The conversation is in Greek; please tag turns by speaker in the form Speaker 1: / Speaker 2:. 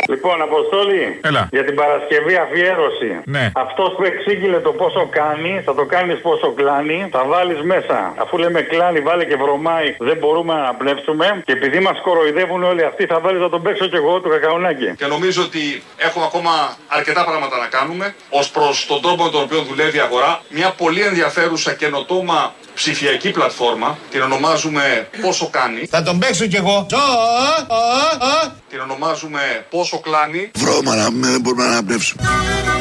Speaker 1: Λοιπόν, Αποστόλη,
Speaker 2: έλα.
Speaker 1: Για την Παρασκευή αφιέρωση.
Speaker 2: Ναι.
Speaker 1: Αυτός που εξήγηλε το πόσο κάνει, θα το κάνεις πόσο κλάνει, θα βάλεις μέσα. Αφού λέμε κλάνει, βάλε και βρωμάει, δεν μπορούμε να αναπνεύσουμε. Και επειδή μας κοροϊδεύουν όλοι αυτοί, θα βάλεις να τον παίξω κι εγώ του Κακαουνάκη.
Speaker 3: Και νομίζω ότι έχουμε ακόμα αρκετά πράγματα να κάνουμε ως προς τον τρόπο με τον οποίο δουλεύει η αγορά. Μια πολύ ενδιαφέρουσα καινοτόμα ψηφιακή πλατφόρμα, την ονομάζουμε Πόσο Κάνει.
Speaker 2: Θα τον παίξω κι εγώ.
Speaker 3: Την ονομάζουμε Πόσο Κλάνει.
Speaker 4: Βρώμα να μην μπορούμε να αναπνεύσουμε.